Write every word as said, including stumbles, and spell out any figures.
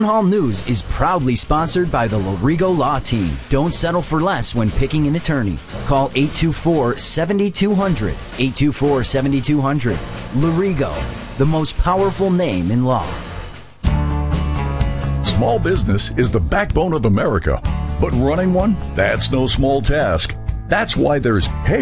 Hall News is proudly sponsored by the Lorigo Law Team. Don't settle for less when picking an attorney. Call eight two four, seven two zero zero, eight two four, seven two zero zero. Lorigo, the most powerful name in law. Small business is the backbone of America, but running one, that's no small task. That's why there's pay